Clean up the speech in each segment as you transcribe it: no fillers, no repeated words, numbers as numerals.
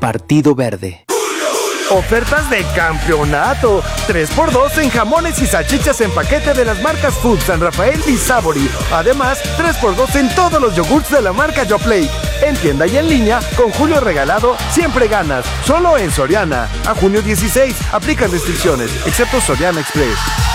Partido Verde. Ofertas de campeonato. 3x2 en jamones y salchichas en paquete de las marcas Food, San Rafael y Savory. Además, 3x2 en todos los yogurts de la marca Yoplait. En tienda y en línea, con Julio Regalado, siempre ganas. Solo en Soriana. A junio 16. Aplican restricciones, excepto Soriana Express.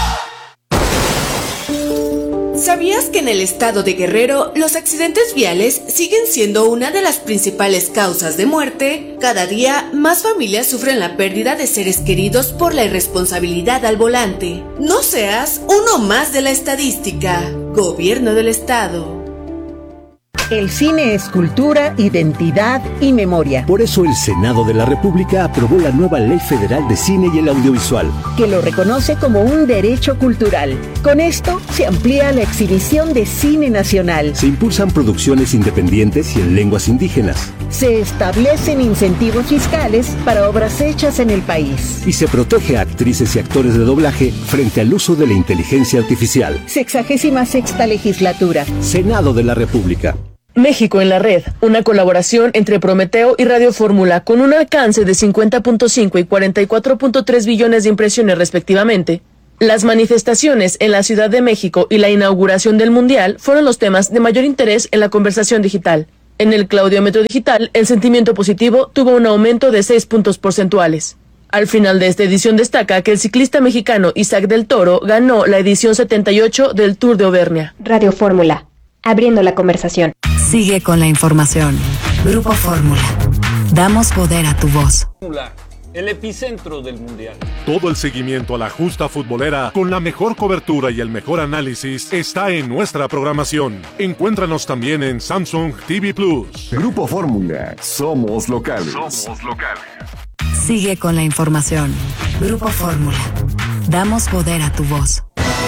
¿Sabías que en el estado de Guerrero los accidentes viales siguen siendo una de las principales causas de muerte? Cada día más familias sufren la pérdida de seres queridos por la irresponsabilidad al volante. No seas uno más de la estadística. Gobierno del Estado. El cine es cultura, identidad y memoria. Por eso el Senado de la República aprobó la nueva Ley Federal de Cine y el Audiovisual, que lo reconoce como un derecho cultural. Con esto se amplía la exhibición de cine nacional. Se impulsan producciones independientes y en lenguas indígenas. Se establecen incentivos fiscales para obras hechas en el país. Y se protege a actrices y actores de doblaje frente al uso de la inteligencia artificial. 66ª legislatura. Senado de la República. México en la red, una colaboración entre Prometeo y Radio Fórmula con un alcance de 50.5 y 44.3 billones de impresiones respectivamente. Las manifestaciones en la Ciudad de México y la inauguración del Mundial fueron los temas de mayor interés en la conversación digital. En el Claudiómetro Digital, el sentimiento positivo tuvo un aumento de 6 puntos porcentuales. Al final de esta edición destaca que el ciclista mexicano Isaac del Toro ganó la edición 78 del Tour de Auvernia. Radio Fórmula, abriendo la conversación. Sigue con la información. Grupo Fórmula. Damos poder a tu voz. El epicentro del Mundial. Todo el seguimiento a la justa futbolera con la mejor cobertura y el mejor análisis está en nuestra programación. Encuéntranos también en Samsung TV Plus. Grupo Fórmula. Somos locales. Sigue con la información. Grupo Fórmula. Damos poder a tu voz.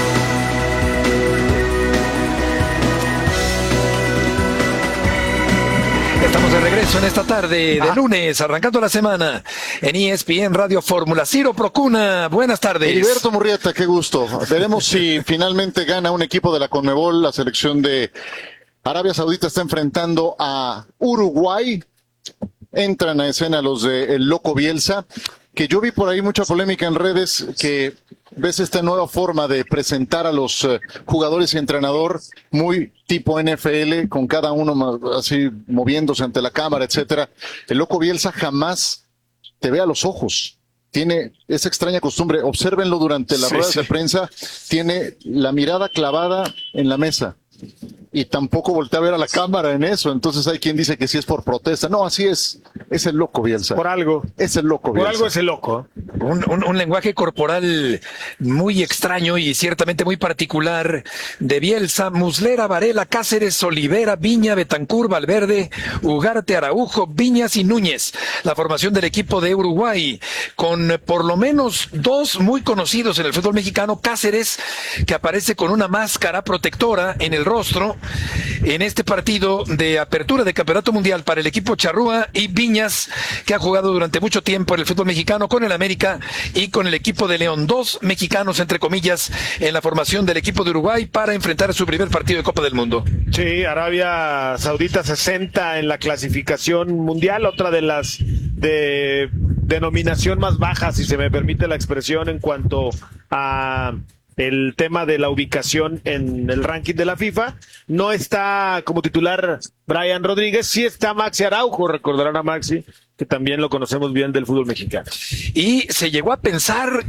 Estamos de regreso en esta tarde de lunes, arrancando la semana en ESPN Radio Fórmula. Ciro Procuna, buenas tardes. Heriberto Murrieta, qué gusto. Veremos si finalmente gana un equipo de la Conmebol. La selección de Arabia Saudita está enfrentando a Uruguay. Entran a escena los de El Loco Bielsa, que yo vi por ahí mucha polémica en redes, que ves esta nueva forma de presentar a los jugadores y entrenador muy tipo NFL, con cada uno así moviéndose ante la cámara, etcétera. El Loco Bielsa jamás te ve a los ojos. Tiene esa extraña costumbre, obsérvenlo durante las ruedas de prensa, tiene la mirada clavada en la mesa. Y tampoco voltea a ver a la cámara en eso. Entonces hay quien dice que sí es por protesta. No, así es el Loco Bielsa. Por algo. Es el Loco Bielsa. Por algo es el loco. Un lenguaje corporal muy extraño y ciertamente muy particular de Bielsa. Muslera, Varela, Cáceres, Olivera, Viña, Betancur, Valverde, Ugarte, Araujo, Viñas y Núñez. La formación del equipo de Uruguay, con por lo menos dos muy conocidos en el fútbol mexicano. Cáceres, que aparece con una máscara protectora en el rostro en este partido de apertura de Campeonato Mundial para el equipo charrúa, y Viñas, que ha jugado durante mucho tiempo en el fútbol mexicano con el América y con el equipo de León. Dos mexicanos, entre comillas, en la formación del equipo de Uruguay para enfrentar su primer partido de Copa del Mundo. Sí, Arabia Saudita 60 en la clasificación mundial, otra de las de denominación más baja, si se me permite la expresión, en cuanto a el tema de la ubicación en el ranking de la FIFA. No está como titular Brian Rodríguez, sí está Maxi Araujo, recordarán a Maxi, que también lo conocemos bien del fútbol mexicano. Y se llegó a pensar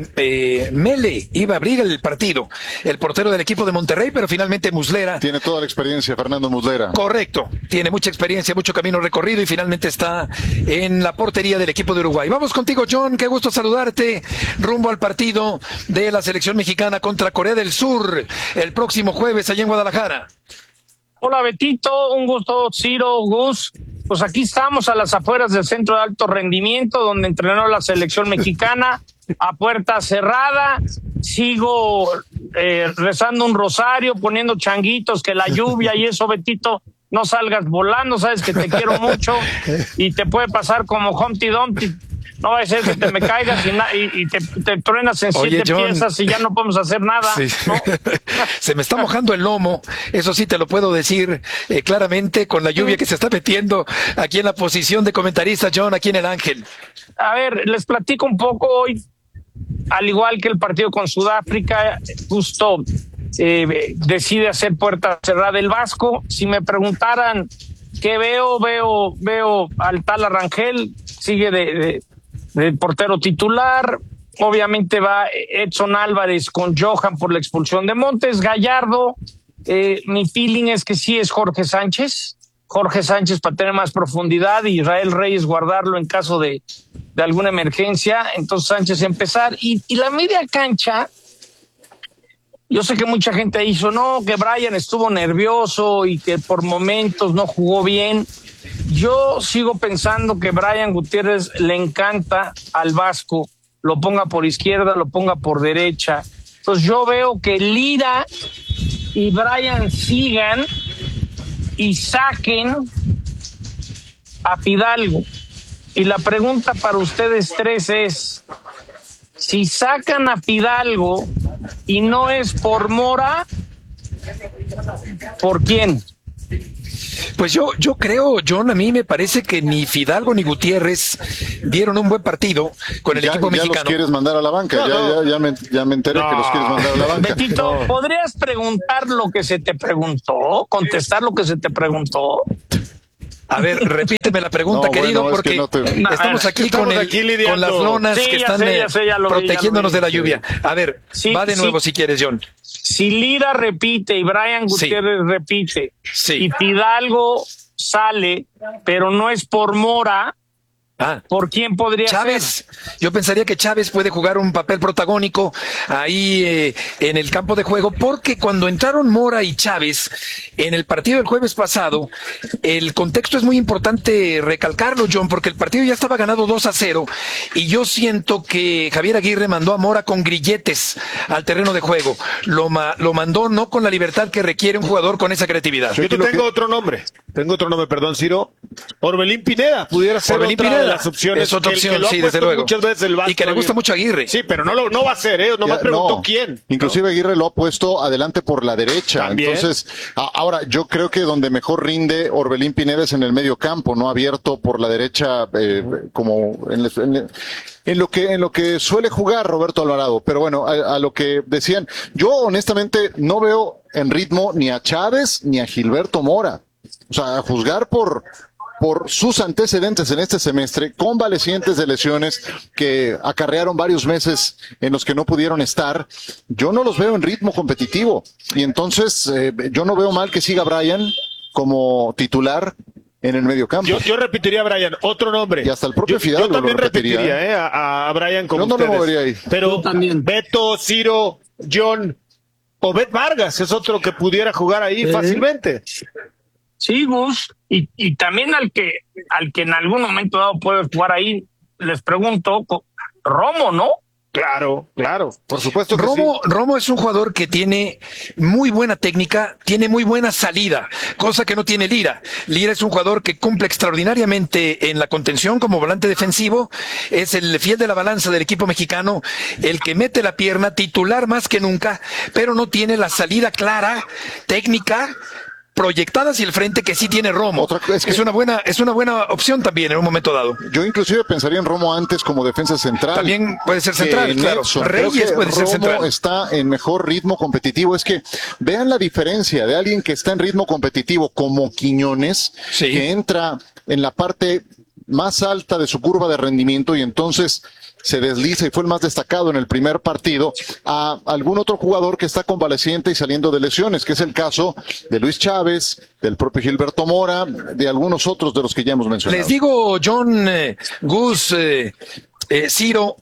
que Mele iba a abrir el partido, el portero del equipo de Monterrey, pero finalmente Muslera. Tiene toda la experiencia, Fernando Muslera. Correcto, tiene mucha experiencia, mucho camino recorrido y finalmente está en la portería del equipo de Uruguay. Vamos contigo, John, qué gusto saludarte, rumbo al partido de la selección mexicana contra Corea del Sur, el próximo jueves allá en Guadalajara. Hola Betito, un gusto, Ciro, Gus. Pues aquí estamos a las afueras del Centro de Alto Rendimiento, donde entrenó la selección mexicana a puerta cerrada. Sigo rezando un rosario, poniendo changuitos, que la lluvia y eso, Betito, no salgas volando, sabes que te quiero mucho y te puede pasar como Humpty Dumpty. No va a ser que te me caigas y te truenas en 7 piezas y ya no podemos hacer nada. Sí. ¿No? Se me está mojando el lomo, eso sí te lo puedo decir claramente, con la lluvia que se está metiendo aquí en la posición de comentarista, John, aquí en el Ángel. A ver, les platico un poco hoy, al igual que el partido con Sudáfrica, justo decide hacer puerta cerrada el Vasco. Si me preguntaran qué veo al Tala Rangel, sigue de portero titular. Obviamente va Edson Álvarez con Johan por la expulsión de Montes. Gallardo, mi feeling es que sí es Jorge Sánchez para tener más profundidad, y Israel Reyes guardarlo en caso de alguna emergencia. Entonces Sánchez empezar, y la media cancha, yo sé que mucha gente hizo, no, que Brian estuvo nervioso y que por momentos no jugó bien. Yo sigo pensando que Brian Gutiérrez le encanta al Vasco, lo ponga por izquierda, lo ponga por derecha. Entonces yo veo que Lira y Brian sigan y saquen a Fidalgo. Y la pregunta para ustedes tres es, si sacan a Fidalgo y no es por Mora, ¿por quién? Pues yo creo, John, a mí me parece que ni Fidalgo ni Gutiérrez dieron un buen partido con el equipo mexicano. Ya los quieres mandar a la banca, ya me enteré que los quieres mandar a la banca. Betito, ¿podrías preguntar lo que se te preguntó? ¿Contestar lo que se te preguntó? A ver, repíteme la pregunta, querido, porque estamos aquí con las lonas que están protegiéndonos de la lluvia. A ver, va de nuevo si quieres, John. Si Lira repite y Brian Gutiérrez repite, y Fidalgo sale, pero no es por Mora, ¿por quién podría Chávez ser? Yo pensaría que Chávez puede jugar un papel protagónico ahí en el campo de juego, porque cuando entraron Mora y Chávez en el partido del jueves pasado, el contexto es muy importante recalcarlo, John, porque el partido ya estaba ganado 2-0, y yo siento que Javier Aguirre mandó a Mora con grilletes al terreno de juego. Lo mandó no con la libertad que requiere un jugador con esa creatividad. Yo tengo otro nombre, perdón, Ciro. Orbelín Pineda pudiera ser de las opciones. Es otra opción, sí, desde luego. Muchas veces el Vasco, y que le gusta mucho a Aguirre. Sí, pero no va a ser, nomás preguntó quién. Inclusive Aguirre lo ha puesto adelante por la derecha. ¿También? Entonces, ahora yo creo que donde mejor rinde Orbelín Pineda es en el medio campo, no abierto por la derecha, como en lo que suele jugar Roberto Alvarado. Pero bueno, a lo que decían, yo honestamente no veo en ritmo ni a Chávez ni a Gilberto Mora. O sea, a juzgar por sus antecedentes en este semestre, convalecientes de lesiones que acarrearon varios meses en los que no pudieron estar, yo no los veo en ritmo competitivo. Y entonces yo no veo mal que siga Brian como titular en el medio campo. Yo repetiría a Brian, otro nombre. Y hasta el propio Fidalgo. Yo también repetiría a Brian como ustedes. Yo no me movería ahí. Pero también. Beto, Ciro, John o Bet Vargas es otro que pudiera jugar ahí fácilmente. Sí, Gus, y también al que en algún momento dado puede jugar ahí, les pregunto, Romo, ¿no? Claro, por supuesto que Romo es un jugador que tiene muy buena técnica, tiene muy buena salida, cosa que no tiene Lira. Lira es un jugador que cumple extraordinariamente en la contención como volante defensivo, es el fiel de la balanza del equipo mexicano, el que mete la pierna, titular más que nunca, pero no tiene la salida clara, técnica, proyectada hacia el frente que sí tiene Romo. Es una buena opción también en un momento dado. Yo inclusive pensaría en Romo antes como defensa central. También puede ser central, claro. Reyes puede ser central. Romo está en mejor ritmo competitivo. Es que vean la diferencia de alguien que está en ritmo competitivo como Quiñones, que entra en la parte más alta de su curva de rendimiento y entonces se desliza y fue el más destacado en el primer partido, a algún otro jugador que está convaleciente y saliendo de lesiones, que es el caso de Luis Chávez, del propio Gilberto Mora, de algunos otros de los que ya hemos mencionado. Les digo, John, Gus, Ciro,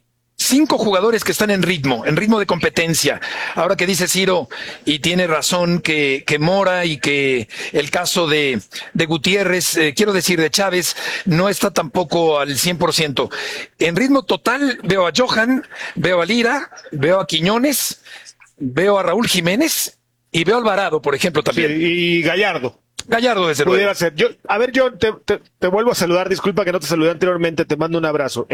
5 jugadores que están en ritmo de competencia. Ahora que dice Ciro, y tiene razón, que Mora y que el caso de Gutiérrez, quiero decir de Chávez, no está tampoco al 100%. En ritmo total veo a Johan, veo a Lira, veo a Quiñones, veo a Raúl Jiménez y veo a Alvarado, por ejemplo, también. Sí, y Gallardo. Gallardo, desde pudiera luego. ser. Yo te vuelvo a saludar, disculpa que no te saludé anteriormente, te mando un abrazo.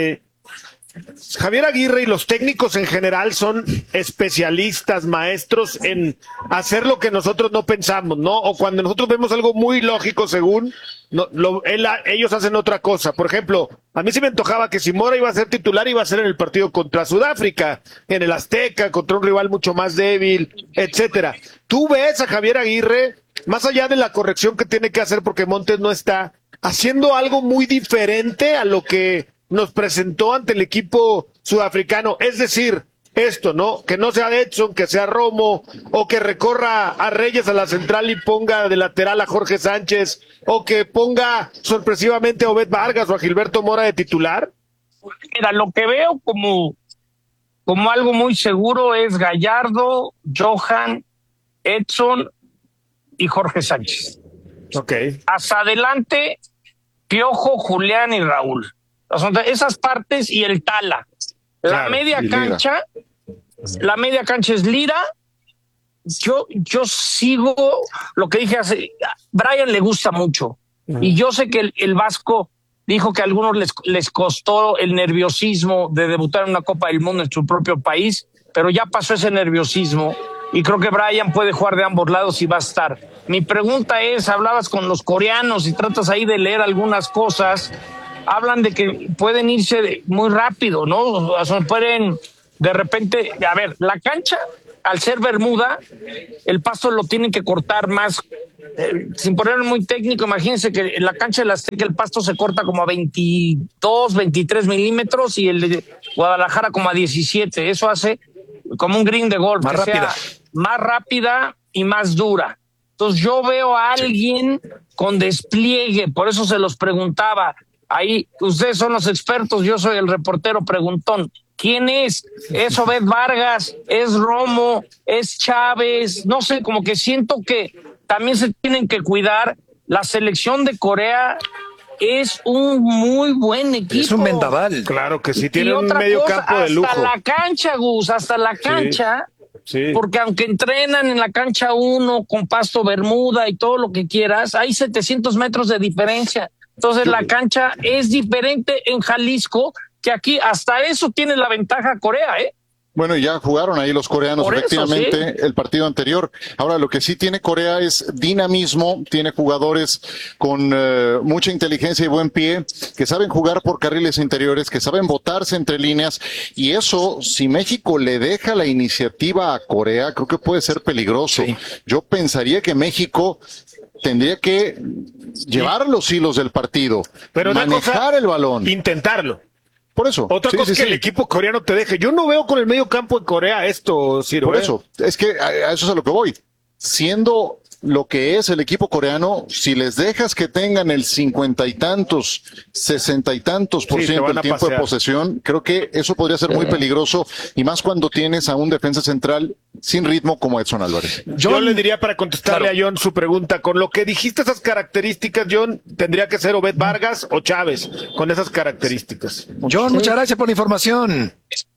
Javier Aguirre y los técnicos en general son especialistas, maestros en hacer lo que nosotros no pensamos, ¿no? O cuando nosotros vemos algo muy lógico según, ellos hacen otra cosa. Por ejemplo, a mí sí me antojaba que si Mora iba a ser titular, iba a ser en el partido contra Sudáfrica, en el Azteca, contra un rival mucho más débil, etcétera. ¿Tú ves a Javier Aguirre, más allá de la corrección que tiene que hacer porque Montes no está, haciendo algo muy diferente a lo que nos presentó ante el equipo sudafricano? Es decir, esto, ¿no? Que no sea Edson, que sea Romo, o que recorra a Reyes a la central y ponga de lateral a Jorge Sánchez, o que ponga sorpresivamente a Obed Vargas o a Gilberto Mora de titular. Mira, lo que veo como algo muy seguro es Gallardo, Johan, Edson y Jorge Sánchez. Ok. Hasta adelante, Piojo, Julián y Raúl. Esas partes y el Tala. La media cancha es Lira. Yo sigo lo que dije hace. Brian le gusta mucho. Y yo sé que el Vasco dijo que a algunos les costó el nerviosismo de debutar en una Copa del Mundo en su propio país, pero ya pasó ese nerviosismo. Y creo que Brian puede jugar de ambos lados y va a estar. Mi pregunta es, hablabas con los coreanos y tratas ahí de leer algunas cosas. Hablan de que pueden irse muy rápido, ¿no? O sea, pueden de repente, a ver, la cancha, al ser bermuda, el pasto lo tienen que cortar más, sin ponerlo muy técnico. Imagínense que en la cancha de la Azteca el pasto se corta como a 22, 23 milímetros y el de Guadalajara como a 17. Eso hace como un green de golf, más rápida. sea más rápida y más dura. Entonces yo veo a alguien con despliegue, por eso se los preguntaba. Ahí, ustedes son los expertos, yo soy el reportero preguntón. ¿Quién es? ¿Es Obed Vargas? ¿Es Romo? ¿Es Chávez? No sé, como que siento que también se tienen que cuidar. La selección de Corea es un muy buen equipo. Es un vendaval. Claro que sí, tiene un medio campo de lujo. Hasta la cancha, Gus, hasta la cancha. Sí. Porque aunque entrenan en la cancha 1 con pasto bermuda y todo lo que quieras, hay 700 metros de diferencia. Entonces la cancha es diferente en Jalisco que aquí. Hasta eso tiene la ventaja Corea, ¿eh? Bueno, ya jugaron ahí los coreanos, Por eso, efectivamente, el partido anterior. Ahora, lo que sí tiene Corea es dinamismo, tiene jugadores con mucha inteligencia y buen pie, que saben jugar por carriles interiores, que saben botarse entre líneas, y eso, si México le deja la iniciativa a Corea, creo que puede ser peligroso. Sí. Yo pensaría que México tendría que llevar los hilos del partido, pero manejar el balón. Intentarlo. Por eso. Otra cosa es que el equipo coreano te deje. Yo no veo con el medio campo de Corea esto, Ciro. Por eso. Es que a eso es a lo que voy. Siendo lo que es el equipo coreano, si les dejas que tengan el 50 y tantos, 60 y tantos % del tiempo de posesión, creo que eso podría ser muy peligroso, y más cuando tienes a un defensa central sin ritmo como Edson Álvarez. Yo le diría, para contestarle a John su pregunta, con lo que dijiste esas características, John, tendría que ser Obed Vargas o Chávez, con esas características. John, muchas gracias por la información.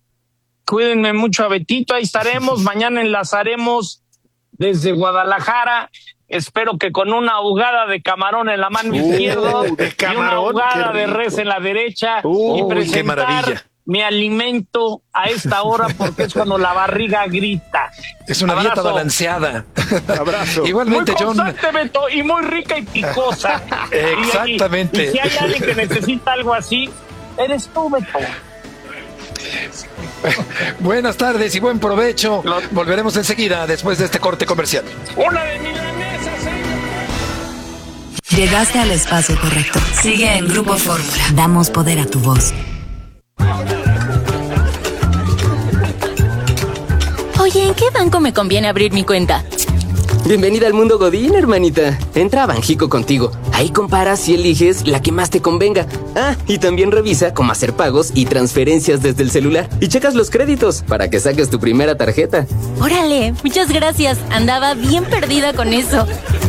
Cuídenme mucho a Betito, ahí estaremos. Mañana enlazaremos desde Guadalajara, espero que con una ahogada de camarón en la mano izquierda y una ahogada de res en la derecha, y presentar mi alimento a esta hora, porque es cuando la barriga grita. Es una dieta balanceada. Abrazo. Igualmente, muy John. Beto, y muy rica y picosa. Exactamente. Y si hay alguien que necesita algo así, eres tú, Beto. Buenas tardes y buen provecho. Volveremos enseguida después de este corte comercial. Una de milanesas, Llegaste al espacio correcto. Sigue en Grupo Fórmula. Damos poder a tu voz. Oye, ¿en qué banco me conviene abrir mi cuenta? Bienvenida al mundo Godín, hermanita. Entra a Banjico Contigo. Ahí comparas y eliges la que más te convenga. Ah, y también revisa cómo hacer pagos y transferencias desde el celular. Y checas los créditos para que saques tu primera tarjeta. Órale, muchas gracias. Andaba bien perdida con eso.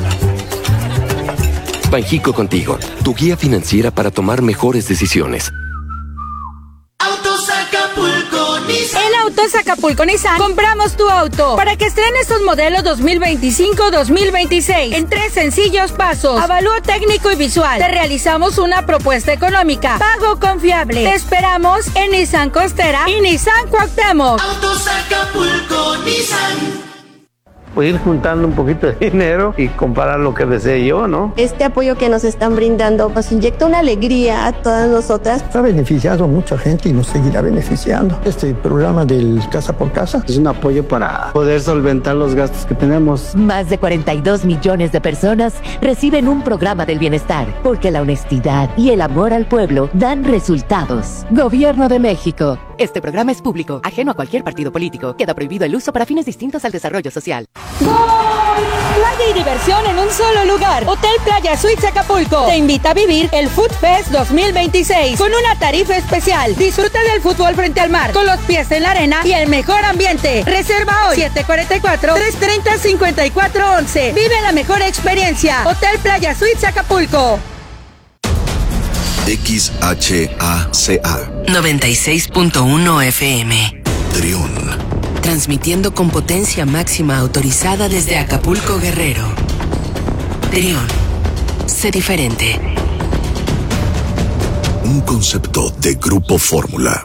Banjico Contigo, tu guía financiera para tomar mejores decisiones. Autos Acapulco, El Autos Acapulco Nissan, compramos tu auto para que estrenes tus modelos 2025-2026 en 3 sencillos pasos. Avalúo técnico y visual. Te realizamos una propuesta económica. Pago confiable. Te esperamos en Nissan Costera y Nissan Cuauhtémoc. Autos Acapulco Nissan. Pues ir juntando un poquito de dinero y comprar lo que desee yo, ¿no? Este apoyo que nos están brindando nos inyecta una alegría a todas nosotras. Ha beneficiado a mucha gente y nos seguirá beneficiando. Este programa del Casa por Casa es un apoyo para poder solventar los gastos que tenemos. Más de 42 millones de personas reciben un programa del bienestar, porque la honestidad y el amor al pueblo dan resultados. Gobierno de México. Este programa es público, ajeno a cualquier partido político. Queda prohibido el uso para fines distintos al desarrollo social. ¡Gol! Playa y diversión en un solo lugar. Hotel Playa Suites Acapulco te invita a vivir el Food Fest 2026 con una tarifa especial. Disfruta del fútbol frente al mar, con los pies en la arena y el mejor ambiente. Reserva hoy 744-330-5411. Vive la mejor experiencia. Hotel Playa Suites Acapulco. XHACA 96.1 FM. Trión. Transmitiendo con potencia máxima autorizada desde Acapulco, Guerrero. Trión. Sé diferente. Un concepto de Grupo Fórmula.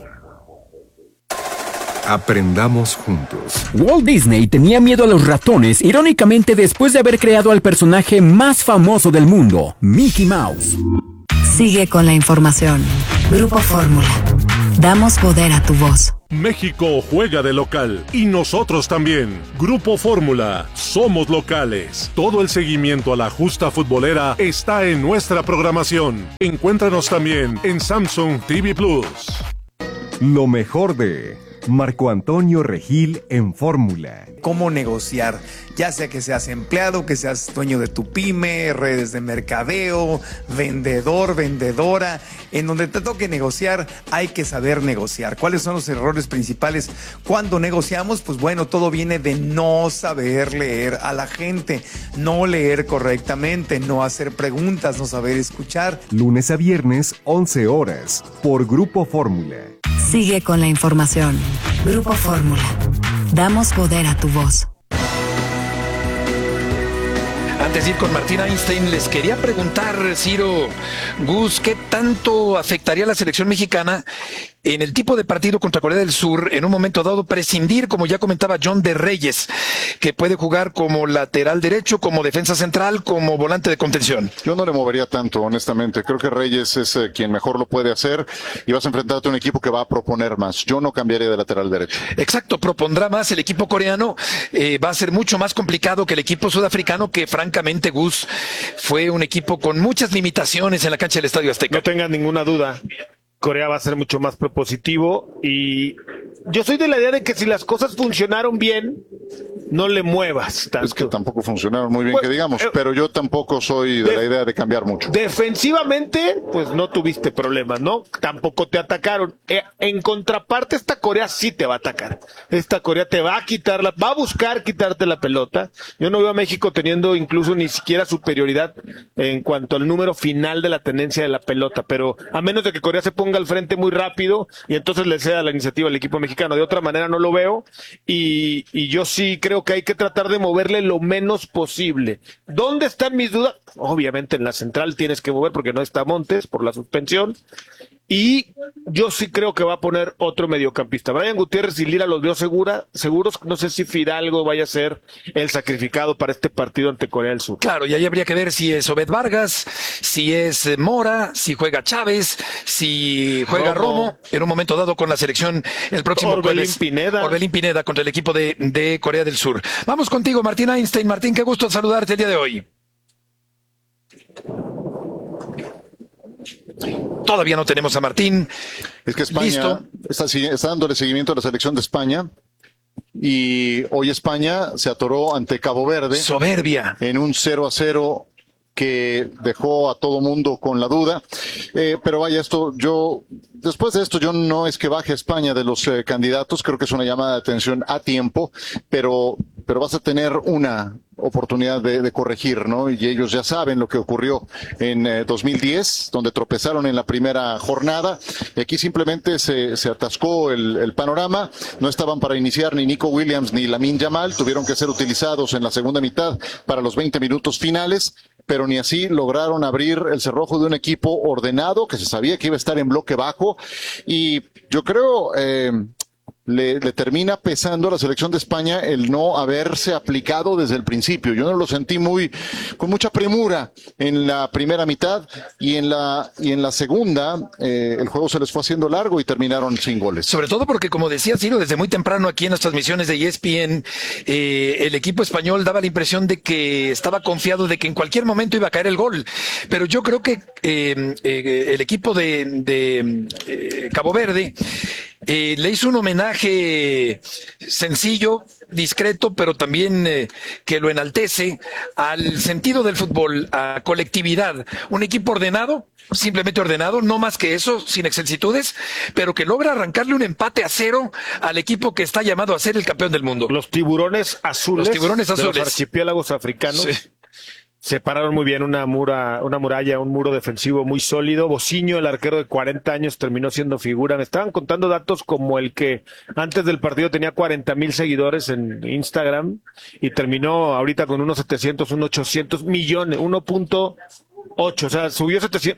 Aprendamos juntos. Walt Disney tenía miedo a los ratones, irónicamente después de haber creado al personaje más famoso del mundo, Mickey Mouse. Sigue con la información. Grupo Fórmula. Damos poder a tu voz. México juega de local y nosotros también. Grupo Fórmula, somos locales. Todo el seguimiento a la justa futbolera está en nuestra programación. Encuéntranos también en Samsung TV Plus. Lo mejor de Marco Antonio Regil en Fórmula. Cómo negociar, ya sea que seas empleado, que seas dueño de tu pyme, redes de mercadeo, vendedor, vendedora, en donde te toque negociar, hay que saber negociar. ¿Cuáles son los errores principales cuando negociamos? Pues bueno, todo viene de no saber leer a la gente, no leer correctamente, no hacer preguntas, no saber escuchar. Lunes a viernes, 11 horas, por Grupo Fórmula. Sigue con la información. Grupo Fórmula. Damos poder a tu voz. Antes de ir con Martín Einstein, les quería preguntar, Ciro, Gus, ¿qué tanto afectaría a la selección mexicana en el tipo de partido contra Corea del Sur, en un momento dado prescindir, como ya comentaba John, de Reyes, que puede jugar como lateral derecho, como defensa central, como volante de contención? Yo no le movería tanto, honestamente. Creo que Reyes es quien mejor lo puede hacer y vas a enfrentarte a un equipo que va a proponer más. Yo no cambiaría de lateral derecho. Exacto, propondrá más. El equipo coreano va a ser mucho más complicado que el equipo sudafricano, que francamente, Gus, fue un equipo con muchas limitaciones en la cancha del Estadio Azteca. No tengan ninguna duda. Corea va a ser mucho más propositivo y yo soy de la idea de que si las cosas funcionaron bien, no le muevas tanto. Es que tampoco funcionaron muy bien, que digamos, pero yo tampoco soy de la idea de cambiar mucho. Defensivamente, pues no tuviste problemas, ¿no? Tampoco te atacaron. En contraparte, esta Corea sí te va a atacar. Esta Corea te va a va a buscar quitarte la pelota. Yo no veo a México teniendo incluso ni siquiera superioridad en cuanto al número final de la tenencia de la pelota, pero a menos de que Corea se ponga al frente muy rápido y entonces le ceda la iniciativa al equipo mexicano. De otra manera no lo veo y yo sí creo que hay que tratar de moverle lo menos posible. ¿Dónde están mis dudas? Obviamente en la central tienes que mover porque no está Montes por la suspensión. Y yo sí creo que va a poner otro mediocampista. Brian Gutiérrez y Lira los veo seguros. No sé si Fidalgo vaya a ser el sacrificado para este partido ante Corea del Sur. Claro, y ahí habría que ver si es Obed Vargas, si es Mora, si juega Chávez, si juega Romo en un momento dado con la selección el próximo Orbelín jueves. Pineda. Orbelín Pineda contra el equipo de Corea del Sur. Vamos contigo, Martín Einstein. Martín, qué gusto saludarte el día de hoy. Todavía no tenemos a Martín. Es que España está dándole seguimiento a la selección de España y hoy España se atoró ante Cabo Verde. Soberbia. En un 0-0 que dejó a todo mundo con la duda. Pero vaya, después de esto, yo no es que baje España de los candidatos, creo que es una llamada de atención a tiempo, pero pero vas a tener una oportunidad de corregir, ¿no? Y ellos ya saben lo que ocurrió en 2010, donde tropezaron en la primera jornada, y aquí simplemente se atascó el panorama. No estaban para iniciar ni Nico Williams ni Lamine Yamal, tuvieron que ser utilizados en la segunda mitad para los 20 minutos finales, pero ni así lograron abrir el cerrojo de un equipo ordenado, que se sabía que iba a estar en bloque bajo, y yo creo le termina pesando a la selección de España el no haberse aplicado desde el principio. Yo no lo sentí con mucha premura en la primera mitad, y en la segunda el juego se les fue haciendo largo y terminaron sin goles. Sobre todo porque, como decía Ciro, desde muy temprano aquí en las transmisiones de ESPN, el equipo español daba la impresión de que estaba confiado de que en cualquier momento iba a caer el gol. Pero yo creo que el equipo de Cabo Verde le hizo un homenaje sencillo, discreto, pero también que lo enaltece al sentido del fútbol, a colectividad. Un equipo ordenado, simplemente ordenado, no más que eso, sin excelsitudes, pero que logra arrancarle un empate a 0 al equipo que está llamado a ser el campeón del mundo. Los tiburones azules, de los archipiélagos africanos. Sí. Se pararon muy bien, una muralla, un muro defensivo muy sólido. Bocinho, el arquero de 40 años, terminó siendo figura. Me estaban contando datos como el que antes del partido tenía 40,000 seguidores en Instagram y terminó ahorita con unos 700, unos 800 millones, 1.8, o sea, subió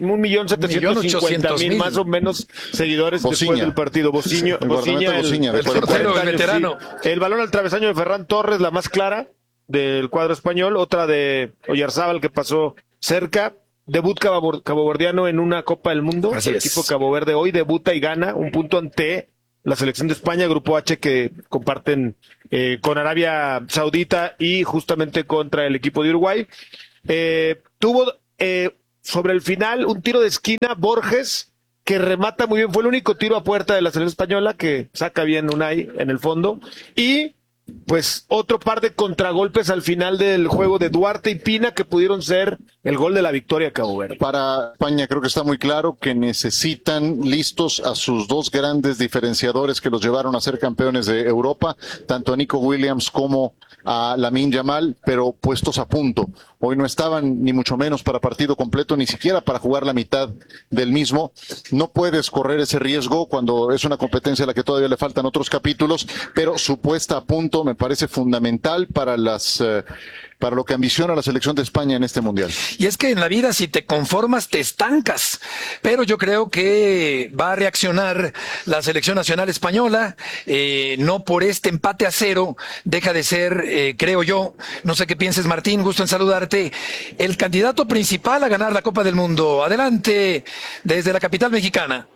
1.750.000 más o menos seguidores después del partido. Bocinho, el veterano. Sí. El balón al travesaño de Ferran Torres, la más clara del cuadro español, otra de Oyarzábal que pasó cerca. Debut caboverdiano en una Copa del Mundo. El equipo Cabo Verde hoy debuta y gana un punto ante la selección de España, Grupo H, que comparten con Arabia Saudita y justamente contra el equipo de Uruguay. Tuvo sobre el final un tiro de esquina Borges, que remata muy bien. Fue el único tiro a puerta de la selección española que saca bien Unai en el fondo. Y pues otro par de contragolpes al final del juego de Duarte y Pina que pudieron ser el gol de la victoria a Cabo Verde. Para España creo que está muy claro que necesitan listos a sus dos grandes diferenciadores que los llevaron a ser campeones de Europa, tanto a Nico Williams como a Lamine Yamal, pero puestos a punto. Hoy no estaban ni mucho menos para partido completo, ni siquiera para jugar la mitad del mismo. No puedes correr ese riesgo cuando es una competencia a la que todavía le faltan otros capítulos, pero su puesta a punto me parece fundamental para lo que ambiciona la selección de España en este mundial. Y es que en la vida, si te conformas, te estancas. Pero yo creo que va a reaccionar la selección nacional española. No por este empate a 0 deja de ser, creo yo, no sé qué pienses, Martín, gusto en saludarte, el candidato principal a ganar la Copa del Mundo. Adelante, desde la capital mexicana.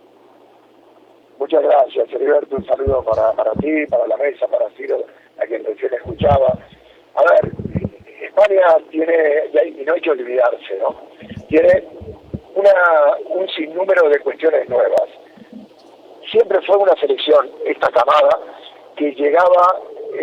Muchas gracias, Heriberto. Un saludo para ti, para la mesa, para Ciro, a quien recién escuchaba. A ver, España tiene, y no hay que olvidarse, ¿no? Tiene un sinnúmero de cuestiones nuevas. Siempre fue una selección, esta camada, que llegaba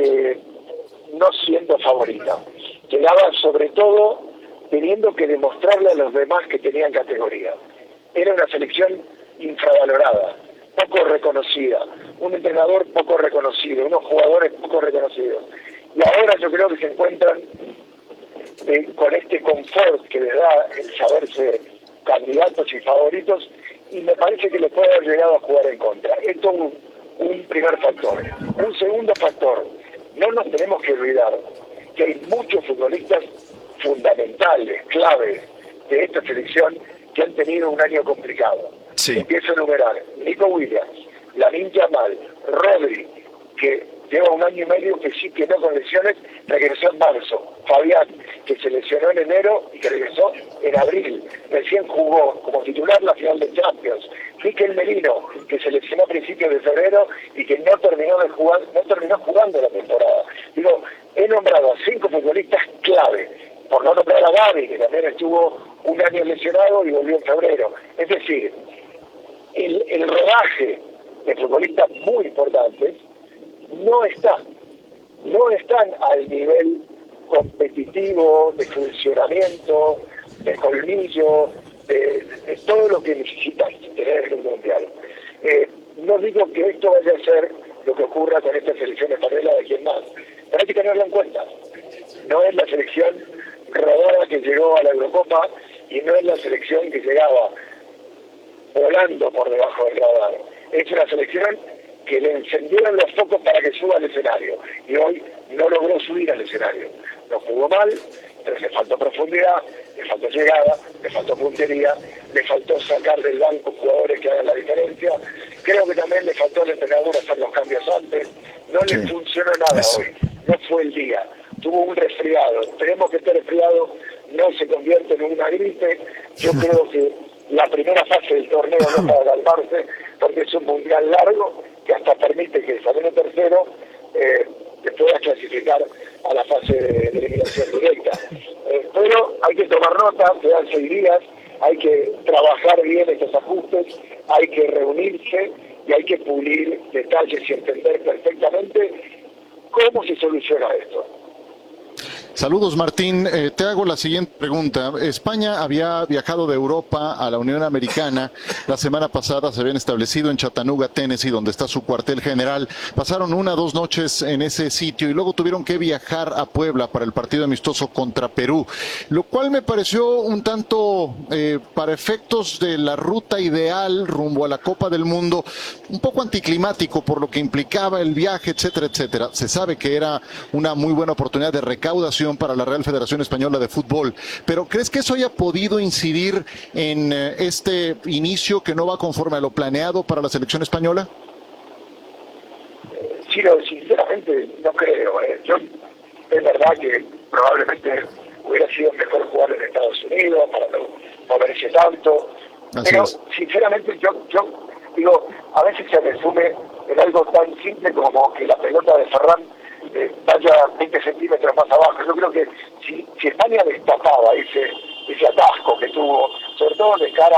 no siendo favorita. Llegaba sobre todo teniendo que demostrarle a los demás que tenían categoría. Era una selección infravalorada, poco reconocida, un entrenador poco reconocido, unos jugadores poco reconocidos. Y ahora yo creo que se encuentran con este confort que les da el saberse candidatos y favoritos, y me parece que les puede haber llegado a jugar en contra. Esto es un primer factor. Un segundo factor, no nos tenemos que olvidar que hay muchos futbolistas fundamentales, claves de esta selección que han tenido un año complicado. Sí. Empiezo a enumerar: Nico Williams, Lamine Yamal, Rodri, que lleva un año y medio que sí que no con lesiones, regresó en marzo. Fabián, que se lesionó en enero y que regresó en abril. Recién jugó como titular la final de Champions. Mikel Merino, que se lesionó a principios de febrero y que no terminó jugando la temporada. Digo, he nombrado a 5 futbolistas clave, por no nombrar a Gavi, que también estuvo un año lesionado y volvió en febrero. Es decir, el rodaje de futbolistas muy importantes no están al nivel competitivo, de funcionamiento, de colmillo, de todo lo que necesitas tener en el mundial. No digo que esto vaya a ser lo que ocurra con esta selección española de quien más, pero hay que tenerlo en cuenta. No es la selección rodada que llegó a la Eurocopa y no es la selección que llegaba volando por debajo del radar. Es una selección que le encendieron los focos para que suba al escenario y hoy no logró subir al escenario. No jugó mal, pero le faltó profundidad, le faltó llegada, le faltó puntería, le faltó sacar del banco jugadores que hagan la diferencia. Creo que también le faltó al entrenador hacer los cambios antes. No le funcionó nada hoy, no fue el día. Tuvo un resfriado. Esperemos que este resfriado no se convierta en una gripe. Yo creo que la primera fase del torneo no para calmarse, porque es un mundial largo que hasta permite que saliendo tercero te puedas clasificar a la fase de eliminación directa. Pero hay que tomar nota, quedan 6 días, hay que trabajar bien estos ajustes, hay que reunirse y hay que pulir detalles y entender perfectamente cómo se soluciona esto. Saludos, Martín. Te hago la siguiente pregunta. España había viajado de Europa a la Unión Americana. La semana pasada se habían establecido en Chattanooga, Tennessee, donde está su cuartel general. Pasaron 1 o 2 noches en ese sitio y luego tuvieron que viajar a Puebla para el partido amistoso contra Perú, lo cual me pareció un tanto, para efectos de la ruta ideal rumbo a la Copa del Mundo, un poco anticlimático por lo que implicaba el viaje, etcétera, etcétera. Se sabe que era una muy buena oportunidad de recaudación para la Real Federación Española de Fútbol, pero ¿crees que eso haya podido incidir en este inicio que no va conforme a lo planeado para la selección española? Sí, sinceramente no creo. Es verdad que probablemente hubiera sido mejor jugar en Estados Unidos para no moverse tanto, pero sinceramente yo digo, a veces se resume en algo tan simple como que la pelota de Ferran vaya 20 centímetros más abajo. Yo creo que si España destapaba ese atasco que tuvo, sobre todo de cara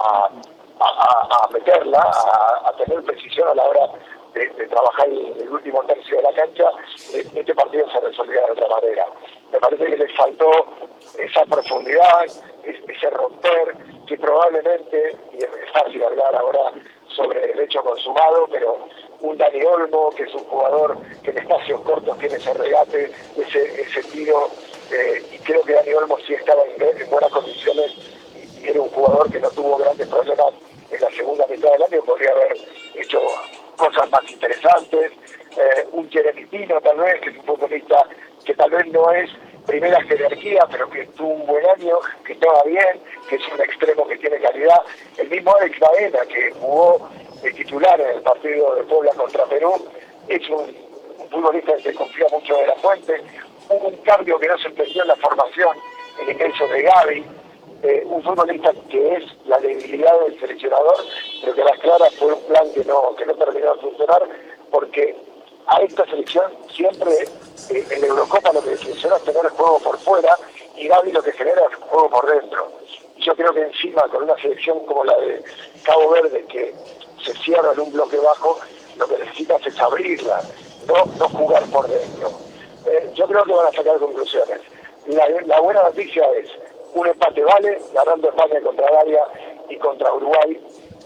a meterla, a tener precisión a la hora de trabajar el último tercio de la cancha, este partido se resolvía de otra manera. Me parece que les faltó esa profundidad, ese romper, que probablemente, y es fácil hablar ahora sobre el hecho consumado, pero un Dani Olmo, que es un jugador que en espacios cortos tiene ese regate, ese tiro, y creo que Dani Olmo sí estaba en buenas condiciones y era un jugador que no tuvo grandes problemas en la segunda mitad del año, podría haber hecho cosas más interesantes. Un Jeremy Pino tal vez, que es un futbolista que tal vez no es primera jerarquía, pero que tuvo un buen año, que estaba bien, que es un extremo que tiene calidad. El mismo Alex Baena, que jugó de titular en el partido de Puebla contra Perú, es un futbolista que se confía mucho de la Fuente. Hubo un cambio que no se entendió en la formación, el ingreso de Gavi, un futbolista que es la debilidad del seleccionador, pero que a las claras fue un plan que no terminó de funcionar, porque a esta selección siempre en la Eurocopa lo que le funciona es tener el juego por fuera y Gavi lo que genera es juego por dentro. Y yo creo que encima con una selección como la de Cabo Verde, que se cierra en un bloque bajo, lo que necesitas es abrirla, no jugar por dentro. Yo creo que van a sacar conclusiones. La buena noticia es un empate vale, ganando España contra Arabia y contra Uruguay,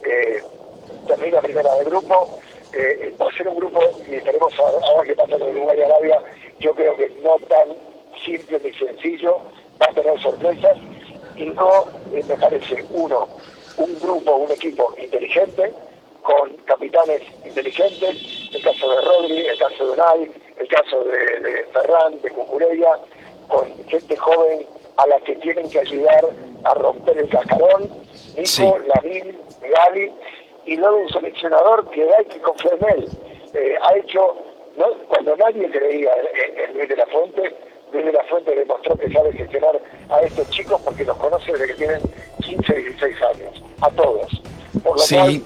termina primera de grupo. Va a ser un grupo, y esperemos ahora que pasa con Uruguay y Arabia, yo creo que no tan simple ni sencillo, va a tener sorpresas, y no, me parece, un grupo, un equipo inteligente, con capitanes inteligentes, el caso de Rodri, el caso de Unai, el caso de Ferran, de Cucurella, con gente joven a la que tienen que ayudar a romper el cascarón, Nico, Lavín, Gali, y luego un seleccionador que hay que confiar en él. Ha hecho, cuando nadie creía en Luis de la Fuente, Luis de la Fuente demostró que sabe gestionar a estos chicos porque los conoce desde que tienen 15, 16 años, a todos. Por lo cual,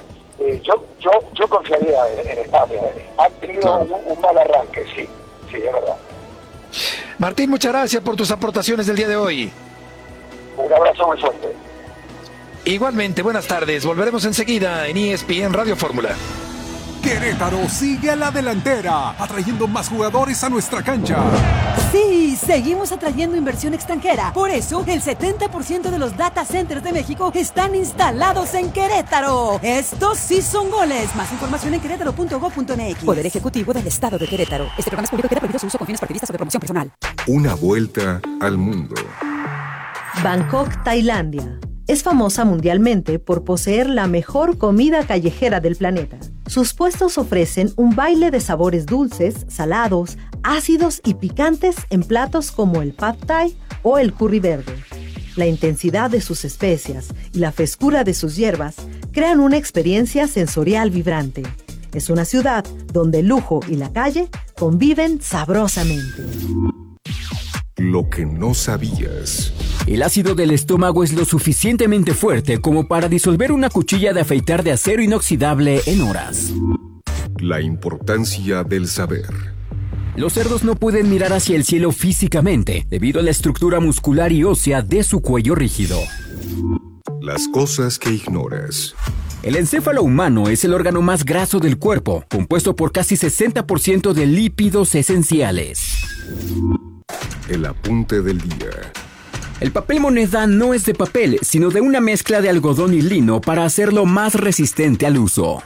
yo confiaría en España. Ha tenido un mal arranque, sí, es verdad. Martín, muchas gracias por tus aportaciones del día de hoy. Un abrazo muy fuerte. Igualmente, buenas tardes. Volveremos enseguida en ESPN Radio Fórmula. Querétaro sigue a la delantera, atrayendo más jugadores a nuestra cancha. Sí, seguimos atrayendo inversión extranjera. Por eso, el 70% de los data centers de México están instalados en Querétaro. Estos sí son goles. Más información en querétaro.gov.mx. Poder Ejecutivo del Estado de Querétaro. Este programa es público y queda prohibido su uso con fines partidistas o de promoción personal. Una vuelta al mundo. Bangkok, Tailandia. Es famosa mundialmente por poseer la mejor comida callejera del planeta. Sus puestos ofrecen un baile de sabores dulces, salados, ácidos y picantes en platos como el Pad Thai o el curry verde. La intensidad de sus especias y la frescura de sus hierbas crean una experiencia sensorial vibrante. Es una ciudad donde el lujo y la calle conviven sabrosamente. Lo que no sabías. El ácido del estómago es lo suficientemente fuerte como para disolver una cuchilla de afeitar de acero inoxidable en horas. La importancia del saber. Los cerdos no pueden mirar hacia el cielo físicamente debido a la estructura muscular y ósea de su cuello rígido. Las cosas que ignoras. El encéfalo humano es el órgano más graso del cuerpo, compuesto por casi 60% de lípidos esenciales. El apunte del día. El papel moneda no es de papel, sino de una mezcla de algodón y lino para hacerlo más resistente al uso.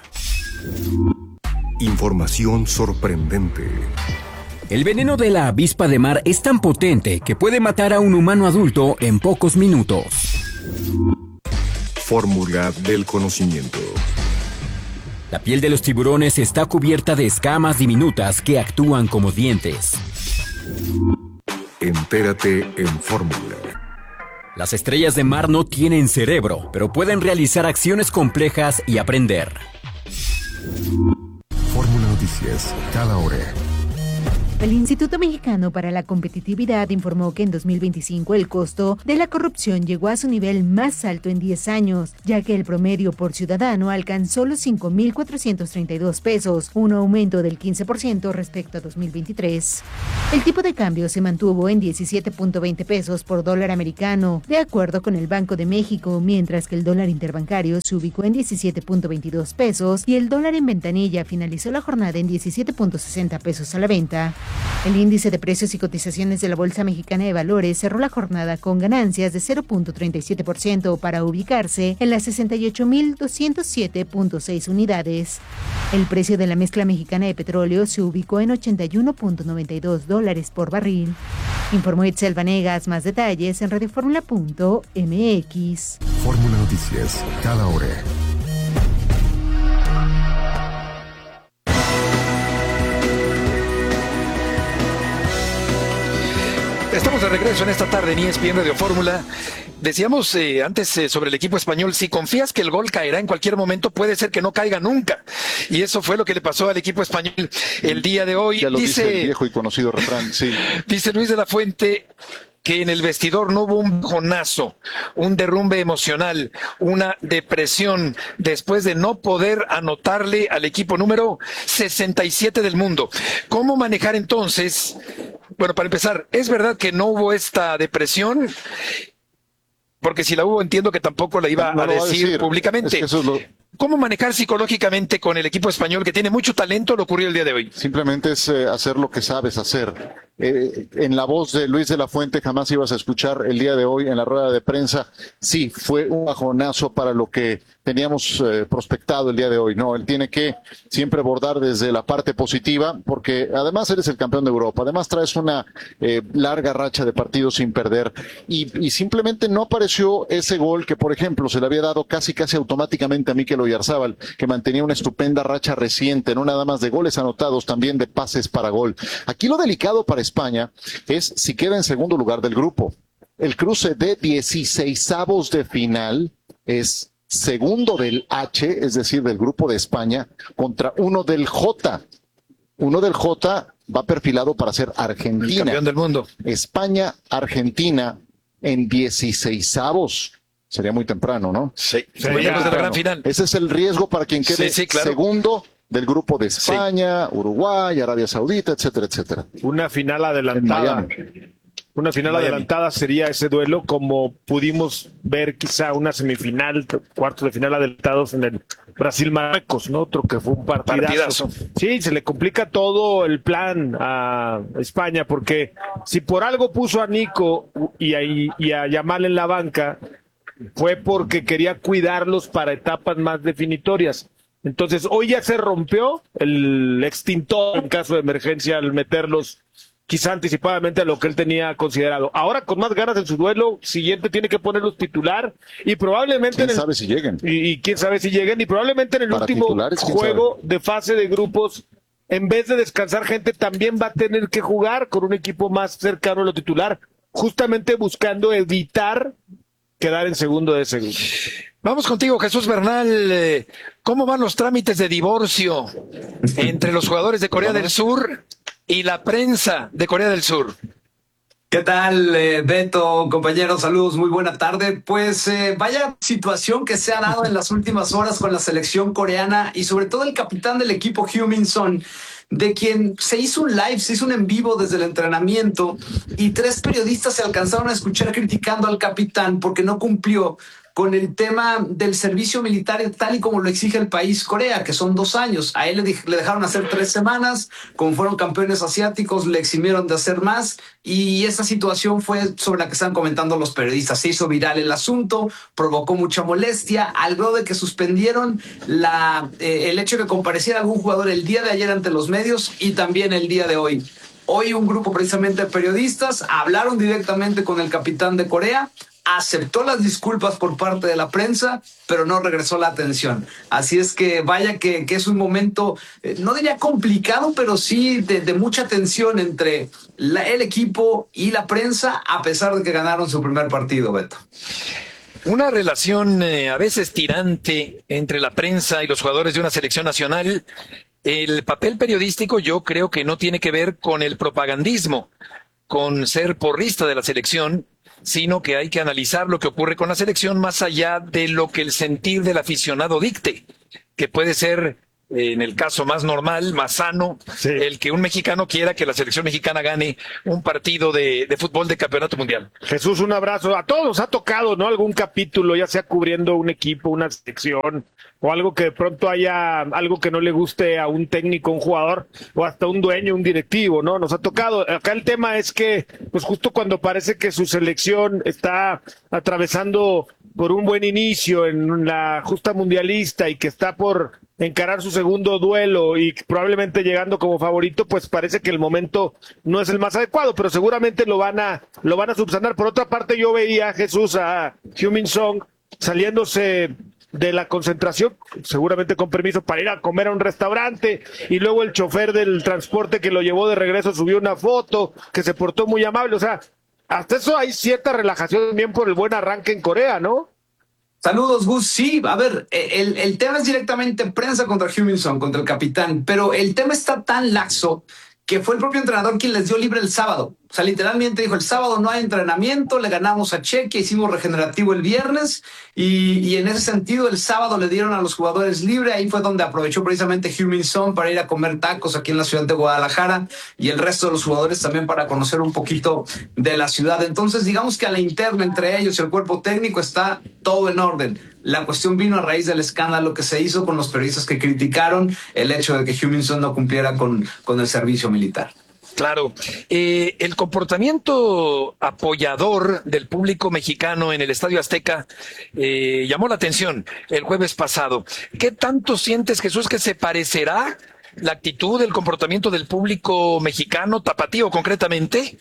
Información sorprendente. El veneno de la avispa de mar es tan potente que puede matar a un humano adulto en pocos minutos. Fórmula del conocimiento. La piel de los tiburones está cubierta de escamas diminutas que actúan como dientes. Entérate en Fórmula. Las estrellas de mar no tienen cerebro, pero pueden realizar acciones complejas y aprender. Fórmula Noticias, cada hora. El Instituto Mexicano para la Competitividad informó que en 2025 el costo de la corrupción llegó a su nivel más alto en 10 años, ya que el promedio por ciudadano alcanzó los 5,432 pesos, un aumento del 15% respecto a 2023. El tipo de cambio se mantuvo en 17.20 pesos por dólar americano, de acuerdo con el Banco de México, mientras que el dólar interbancario se ubicó en 17.22 pesos y el dólar en ventanilla finalizó la jornada en 17.60 pesos a la venta. El índice de precios y cotizaciones de la Bolsa Mexicana de Valores cerró la jornada con ganancias de 0.37% para ubicarse en las 68,207.6 unidades. El precio de la mezcla mexicana de petróleo se ubicó en $81.92 por barril. Informó Itzel Vanegas. Más detalles en radioformula.mx. Fórmula Noticias, cada hora. Estamos de regreso en esta tarde en ESPN Radio Fórmula. Decíamos antes sobre el equipo español, si confías que el gol caerá en cualquier momento, puede ser que no caiga nunca. Y eso fue lo que le pasó al equipo español el día de hoy. Ya lo dice el viejo y conocido refrán, sí. Dice Luis de la Fuente que en el vestidor no hubo un bajonazo, un derrumbe emocional, una depresión después de no poder anotarle al equipo número 67 del mundo. ¿Cómo manejar entonces? Bueno, para empezar, ¿es verdad que no hubo esta depresión? Porque si la hubo, entiendo que tampoco la iba a decir públicamente. Es que ¿cómo manejar psicológicamente con el equipo español que tiene mucho talento lo ocurrió el día de hoy? Simplemente es hacer lo que sabes hacer. En la voz de Luis de la Fuente jamás ibas a escuchar el día de hoy en la rueda de prensa. Sí, fue un bajonazo para lo que teníamos prospectado el día de hoy. No, él tiene que siempre bordar desde la parte positiva, porque además eres el campeón de Europa, además traes una larga racha de partidos sin perder y simplemente no apareció ese gol que, por ejemplo, se le había dado casi automáticamente a Mikel Oyarzabal, que mantenía una estupenda racha reciente, no nada más de goles anotados, también de pases para gol. Aquí lo delicado para España es si queda en segundo lugar del grupo. El cruce de 16avos de final es segundo del H, es decir, del grupo de España, contra uno del J. Uno del J va perfilado para ser Argentina. El campeón del mundo. España, Argentina en 16avos. Sería muy temprano, ¿no? Sí, sería de la gran final. Ese es el riesgo para quien quede segundo del grupo de España, Uruguay, Arabia Saudita, etcétera, etcétera. Una final adelantada. Una final adelantada sería ese duelo, como pudimos ver quizá una semifinal, cuartos de final adelantados en el Brasil-Marruecos, ¿no? Otro que fue un partidazo. Sí, se le complica todo el plan a España, porque si por algo puso a Nico y a Yamal en la banca, fue porque quería cuidarlos para etapas más definitorias. Entonces, hoy ya se rompió el extintor en caso de emergencia al meterlos quizá anticipadamente a lo que él tenía considerado. Ahora con más ganas en su duelo siguiente tiene que ponerlos titular y probablemente quién sabe si lleguen. Y quién sabe si lleguen y probablemente en el último juego de fase de grupos, en vez de descansar gente, también va a tener que jugar con un equipo más cercano a lo titular, justamente buscando evitar quedar en segundo de ese grupo. Vamos contigo, Jesús Bernal. ¿Cómo van los trámites de divorcio entre los jugadores de Corea del Sur y la prensa de Corea del Sur? ¿Qué tal, Beto, compañeros? Saludos, muy buena tarde. Pues vaya situación que se ha dado en las últimas horas con la selección coreana y sobre todo el capitán del equipo, Heung-min Son, de quien se hizo un live, se hizo un en vivo desde el entrenamiento y 3 periodistas se alcanzaron a escuchar criticando al capitán porque no cumplió con el tema del servicio militar tal y como lo exige el país Corea, que son 2 años. A él le dejaron hacer 3 semanas, como fueron campeones asiáticos, le eximieron de hacer más, y esa situación fue sobre la que están comentando los periodistas. Se hizo viral el asunto, provocó mucha molestia, al grado de que suspendieron el hecho de que compareciera algún jugador el día de ayer ante los medios y también el día de hoy. Hoy un grupo precisamente de periodistas hablaron directamente con el capitán de Corea, aceptó las disculpas por parte de la prensa, pero no regresó la atención. Así es que vaya que es un momento, no diría complicado, pero sí de mucha tensión entre el equipo y la prensa, a pesar de que ganaron su primer partido, Beto. Una relación a veces tirante entre la prensa y los jugadores de una selección nacional. El papel periodístico yo creo que no tiene que ver con el propagandismo, con ser porrista de la selección, sino que hay que analizar lo que ocurre con la selección más allá de lo que el sentir del aficionado dicte, que puede ser, en el caso más normal, más sano, sí, el que un mexicano quiera que la selección mexicana gane un partido de fútbol de campeonato mundial. Jesús, un abrazo. A todos nos ha tocado, ¿no? Algún capítulo, ya sea cubriendo un equipo, una selección, o algo que de pronto haya algo que no le guste a un técnico, un jugador, o hasta un dueño, un directivo, ¿no? Nos ha tocado. Acá el tema es que, pues justo cuando parece que su selección está atravesando por un buen inicio en la justa mundialista y que está por encarar su segundo duelo y probablemente llegando como favorito, pues parece que el momento no es el más adecuado, pero seguramente lo van a subsanar. Por otra parte, yo veía a Jesús, a Heung-min Son, saliéndose de la concentración, seguramente con permiso para ir a comer a un restaurante, y luego el chofer del transporte que lo llevó de regreso subió una foto, que se portó muy amable. O sea, hasta eso hay cierta relajación también por el buen arranque en Corea, ¿no? Saludos, Gus. Sí, a ver, el tema es directamente prensa contra Heung-min Son, contra el capitán, pero el tema está tan laxo que fue el propio entrenador quien les dio libre el sábado. O sea, literalmente dijo, el sábado no hay entrenamiento, le ganamos a Chequia, hicimos regenerativo el viernes, y en ese sentido el sábado le dieron a los jugadores libre. Ahí fue donde aprovechó precisamente Heung-min Son para ir a comer tacos aquí en la ciudad de Guadalajara, y el resto de los jugadores también para conocer un poquito de la ciudad. Entonces, digamos que a la interna entre ellos y el cuerpo técnico está todo en orden. La cuestión vino a raíz del escándalo que se hizo con los periodistas que criticaron el hecho de que Heung-min Son no cumpliera con el servicio militar. Claro. El comportamiento apoyador del público mexicano en el Estadio Azteca llamó la atención el jueves pasado. ¿Qué tanto sientes, Jesús, que se parecerá la actitud, el comportamiento del público mexicano, tapatío concretamente,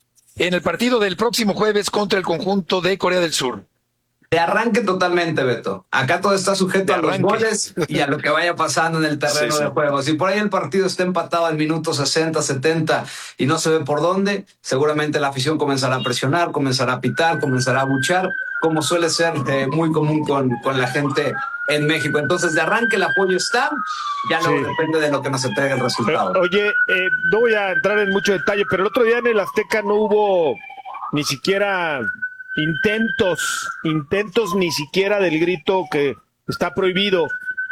en el partido del próximo jueves contra el conjunto de Corea del Sur? De arranque totalmente, Beto. Acá todo está sujeto a los goles y a lo que vaya pasando en el terreno de juego. Si por ahí el partido está empatado al minuto 60, 70 y no se ve por dónde, seguramente la afición comenzará a presionar, comenzará a pitar, comenzará a buchar, como suele ser muy común con la gente en México. Entonces, de arranque el apoyo está, ya luego depende de lo que nos entregue el resultado. Oye, no voy a entrar en mucho detalle, pero el otro día en el Azteca no hubo ni siquiera intentos ni siquiera del grito que está prohibido.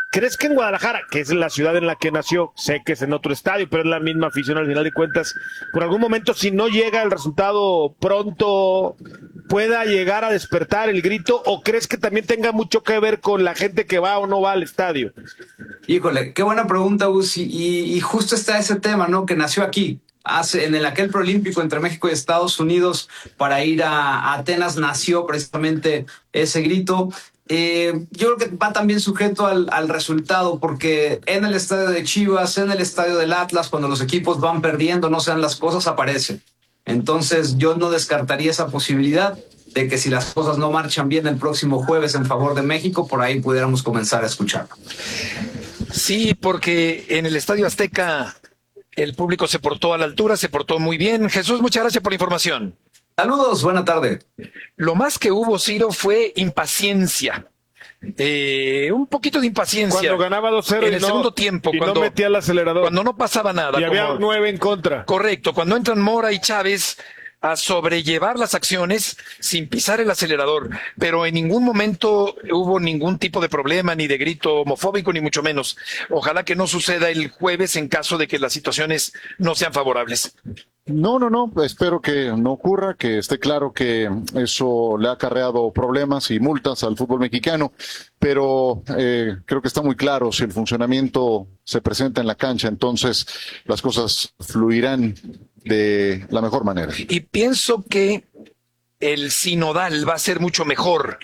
¿Crees que en Guadalajara, que es la ciudad en la que nació, sé que es en otro estadio, pero es la misma afición al final de cuentas, por algún momento, si no llega el resultado pronto, pueda llegar a despertar el grito, o crees que también tenga mucho que ver con la gente que va o no va al estadio? Híjole, qué buena pregunta, Gus, y justo está ese tema, ¿no? Que nació aquí. En aquel preolímpico entre México y Estados Unidos para ir a Atenas nació precisamente ese grito. Yo creo que va también sujeto al resultado, porque en el estadio de Chivas, en el estadio del Atlas, cuando los equipos van perdiendo, no sean las cosas, aparecen. Entonces yo no descartaría esa posibilidad de que si las cosas no marchan bien el próximo jueves en favor de México, por ahí pudiéramos comenzar a escucharlo. Sí, porque en el Estadio Azteca el público se portó a la altura, se portó muy bien. Jesús, muchas gracias por la información. Saludos, buena tarde. Lo más que hubo, Ciro, fue impaciencia. Un poquito de impaciencia. Cuando ganaba 2-0 en el segundo tiempo, cuando no metía el acelerador. Cuando no pasaba nada. Y había 9 en contra. Correcto, cuando entran Mora y Chávez a sobrellevar las acciones sin pisar el acelerador, pero en ningún momento hubo ningún tipo de problema, ni de grito homofóbico, ni mucho menos. Ojalá que no suceda el jueves en caso de que las situaciones no sean favorables. No, espero que no ocurra, que esté claro que eso le ha acarreado problemas y multas al fútbol mexicano, pero creo que está muy claro, si el funcionamiento se presenta en la cancha, entonces las cosas fluirán de la mejor manera. Y pienso que el sinodal va a ser mucho mejor.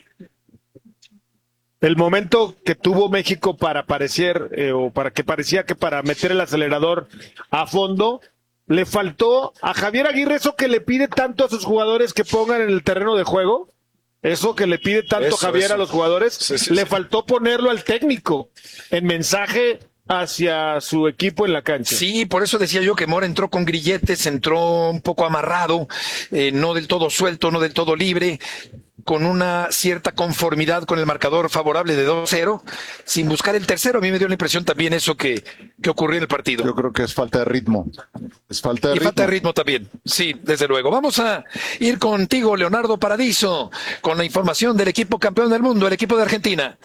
El momento que tuvo México para parecer, o para que parecía que para meter el acelerador a fondo, le faltó a Javier Aguirre eso que le pide tanto a sus jugadores que pongan en el terreno de juego. Eso que le pide tanto Javier a los jugadores, le faltó ponerlo al técnico en mensaje hacia su equipo en la cancha. Sí, por eso decía yo que Mora entró con grilletes, entró un poco amarrado, no del todo suelto, no del todo libre, con una cierta conformidad con el marcador favorable de 2-0, sin buscar el tercero. A mí me dio la impresión también eso que ocurrió en el partido. Yo creo que es falta de ritmo. Es falta de ritmo. Falta de ritmo también, sí, desde luego. Vamos a ir contigo, Leonardo Paradiso, con la información del equipo campeón del mundo, el equipo de Argentina.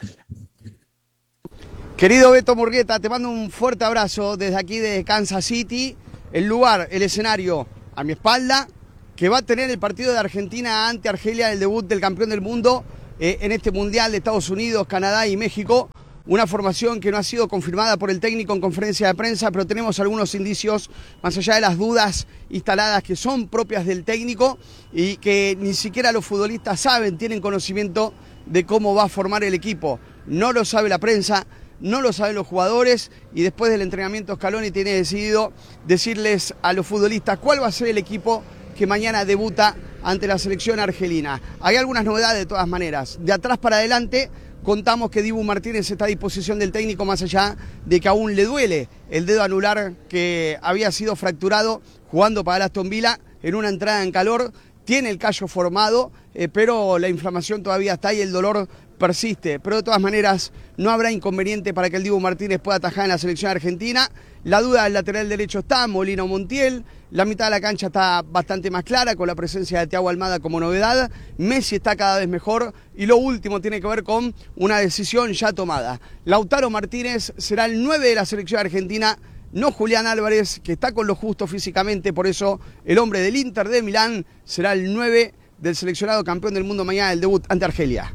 Querido Beto Murrieta, te mando un fuerte abrazo desde aquí de Kansas City, el lugar, el escenario a mi espalda, que va a tener el partido de Argentina ante Argelia, el debut del campeón del mundo en este Mundial de Estados Unidos, Canadá y México. Una formación que no ha sido confirmada por el técnico en conferencia de prensa, pero tenemos algunos indicios, más allá de las dudas instaladas que son propias del técnico y que ni siquiera los futbolistas saben, tienen conocimiento de cómo va a formar el equipo. No lo sabe la prensa, no lo saben los jugadores, y después del entrenamiento Scaloni tiene decidido decirles a los futbolistas cuál va a ser el equipo que mañana debuta ante la selección argelina. Hay algunas novedades de todas maneras. De atrás para adelante contamos que Dibu Martínez está a disposición del técnico, más allá de que aún le duele el dedo anular que había sido fracturado jugando para el Aston Villa en una entrada en calor. Tiene el callo formado, pero la inflamación todavía está y el dolor persiste, pero de todas maneras no habrá inconveniente para que el Dibu Martínez pueda atajar en la selección argentina. La duda del lateral derecho está, Molina o Montiel. La mitad de la cancha está bastante más clara con la presencia de Thiago Almada como novedad. Messi está cada vez mejor y lo último tiene que ver con una decisión ya tomada. Lautaro Martínez será el 9 de la selección argentina, no Julián Álvarez, que está con lo justo físicamente, por eso el hombre del Inter de Milán será el 9 del seleccionado campeón del mundo mañana del debut ante Argelia.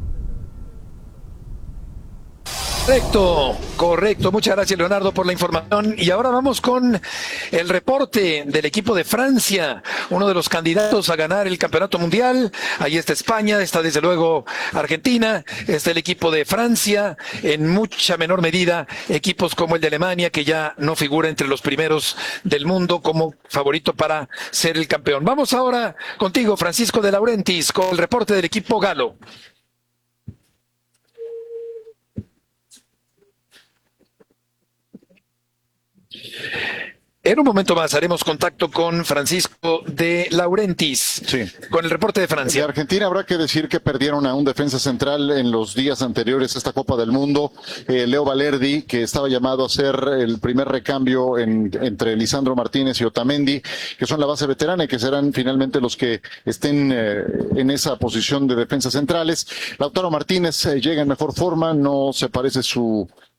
Correcto. Muchas gracias, Leonardo, por la información. Y ahora vamos con el reporte del equipo de Francia, uno de los candidatos a ganar el campeonato mundial. Ahí está España, está desde luego Argentina, está el equipo de Francia, en mucha menor medida equipos como el de Alemania, que ya no figura entre los primeros del mundo como favorito para ser el campeón. Vamos ahora contigo, Francisco de Laurentiis, con el reporte del equipo galo. En un momento más haremos contacto con Francisco de Laurentiis, con el reporte de Francia. De Argentina habrá que decir que perdieron a un defensa central en los días anteriores a esta Copa del Mundo, Leo Valerdi, que estaba llamado a ser el primer recambio entre Lisandro Martínez y Otamendi, que son la base veterana y que serán finalmente los que estén en esa posición de defensas centrales. Lautaro Martínez llega en mejor forma, no se parece su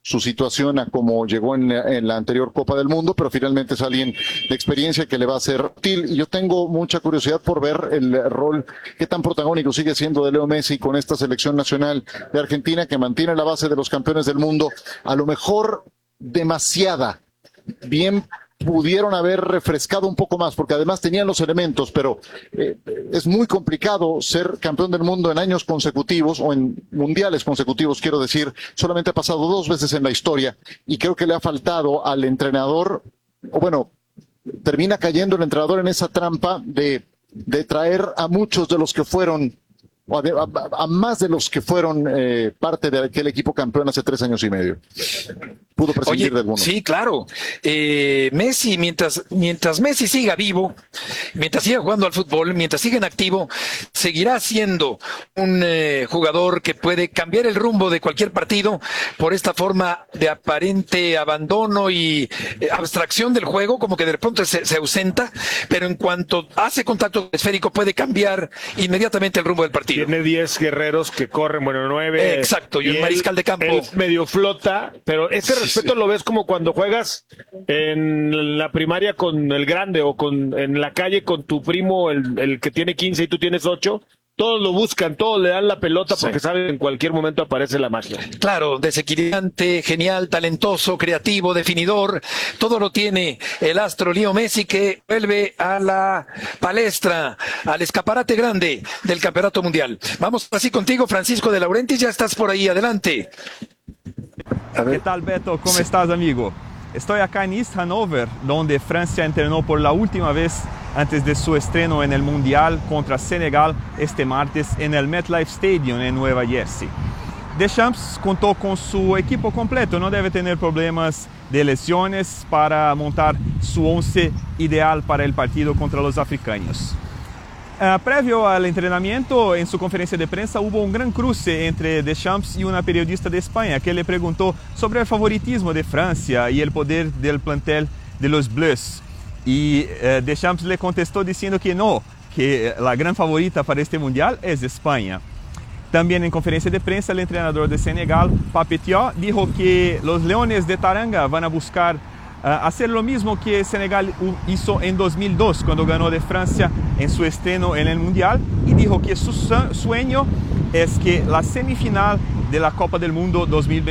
su situación a como llegó en la anterior Copa del Mundo, pero finalmente es alguien de experiencia que le va a ser útil. Y yo tengo mucha curiosidad por ver el rol que tan protagónico sigue siendo de Leo Messi con esta selección nacional de Argentina, que mantiene la base de los campeones del mundo. A lo mejor demasiada. Bien pudieron haber refrescado un poco más, porque además tenían los elementos, pero es muy complicado ser campeón del mundo en años consecutivos, o en mundiales consecutivos, quiero decir. Solamente ha pasado 2 veces en la historia, y creo que le ha faltado al entrenador, o bueno, termina cayendo el entrenador en esa trampa de traer a muchos de los que fueron, o a más de los que fueron parte de aquel equipo campeón hace 3 años y medio. Pudo prescindir de alguno. Sí, claro. Messi, mientras Messi siga vivo, mientras siga jugando al fútbol, mientras siga en activo, seguirá siendo un jugador que puede cambiar el rumbo de cualquier partido por esta forma de aparente abandono y abstracción del juego, como que de pronto se ausenta, pero en cuanto hace contacto esférico puede cambiar inmediatamente el rumbo del partido. Tiene 10 guerreros que corren, bueno, 9. Exacto, y un mariscal de campo. Él medio flota, pero ese respeto lo ves como cuando juegas en la primaria con el grande, o en la calle con tu primo, el que tiene 15 y tú tienes 8. Todos lo buscan, todos le dan la pelota porque saben que en cualquier momento aparece la magia. Claro, desequilibrante, genial, talentoso, creativo, definidor. Todo lo tiene el astro Leo Messi, que vuelve a la palestra, al escaparate grande del Campeonato Mundial. Vamos así contigo, Francisco de Laurentiis, ya estás por ahí, adelante. ¿Qué tal, Beto? ¿Cómo estás, amigo? Estoy acá en East Hanover, donde Francia entrenó por la última vez antes de su estreno en el Mundial contra Senegal este martes en el MetLife Stadium en Nueva Jersey. Deschamps contó con su equipo completo, no debe tener problemas de lesiones para montar su 11 ideal para el partido contra los africanos. Previo al entrenamiento, en su conferencia de prensa hubo un gran cruce entre Deschamps y una periodista de España que le preguntó sobre el favoritismo de Francia y el poder del plantel de los Bleus. Y Deschamps le contestó diciendo que no, que la gran favorita para este mundial es España. También en conferencia de prensa, el entrenador de Senegal, Pape Thiaw, dijo que los Leones de Taranga van a buscar hacer lo mismo que Senegal hizo en 2002 cuando ganó de Francia en su estreno en el Mundial, y dijo que su sueño es que la semifinal de la Copa del Mundo 2022